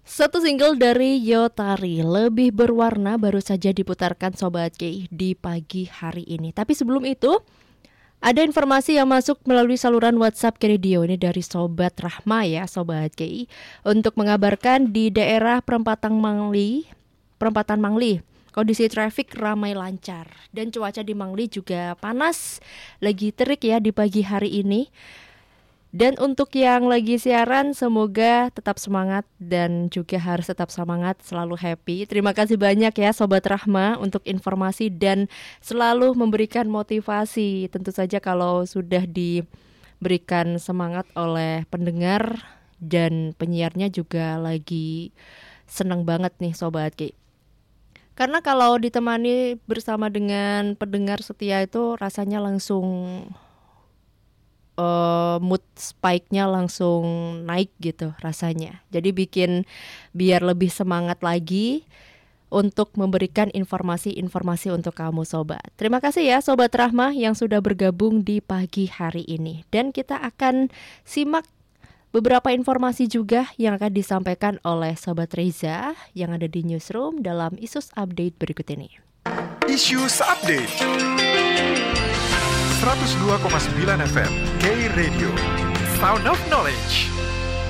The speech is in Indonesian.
Satu single dari Yotari, Lebih Berwarna, baru saja diputarkan Sobat KI di pagi hari ini. Tapi sebelum itu, ada informasi yang masuk melalui saluran WhatsApp Radio ini dari Sobat Rahma ya, Sobat KI, untuk mengabarkan di daerah Perempatan Mangli, kondisi trafik ramai lancar dan cuaca di Mangli juga panas, lagi terik ya di pagi hari ini. Dan untuk yang lagi siaran, semoga tetap semangat dan juga harus tetap semangat, selalu happy. Terima kasih banyak ya Sobat Rahma untuk informasi dan selalu memberikan motivasi. Tentu saja kalau sudah diberikan semangat oleh pendengar dan penyiarnya juga lagi senang banget nih Sobat Ki. Karena kalau ditemani bersama dengan pendengar setia itu rasanya langsung mood spike-nya langsung naik gitu rasanya. Jadi bikin biar lebih semangat lagi untuk memberikan informasi-informasi untuk kamu Sobat. Terima kasih ya Sobat Rahma yang sudah bergabung di pagi hari ini. Dan kita akan simak beberapa informasi juga yang akan disampaikan oleh Sobat Reza yang ada di Newsroom dalam Isus Update berikut ini. Isus Update 102,9 FM K Radio, Sound of Knowledge.